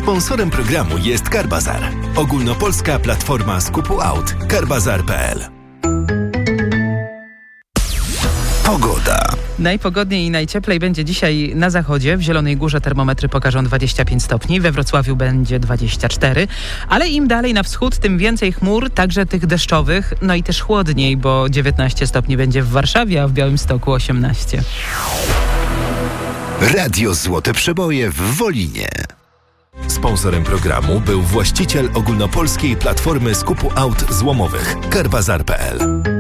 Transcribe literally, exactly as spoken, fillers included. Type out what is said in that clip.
Sponsorem programu jest Carbazar. Ogólnopolska platforma skupu aut. Carbazar kropka p l. Pogoda. Najpogodniej i najcieplej będzie dzisiaj na zachodzie. W Zielonej Górze termometry pokażą dwadzieścia pięć stopni, we Wrocławiu będzie dwadzieścia cztery, ale im dalej na wschód, tym więcej chmur, także tych deszczowych, no i też chłodniej, bo dziewiętnaście stopni będzie w Warszawie, a w Białymstoku osiemnaście. Radio Złote Przeboje w Wolinie. Sponsorem programu był właściciel ogólnopolskiej platformy skupu aut złomowych Carbazar kropka p l.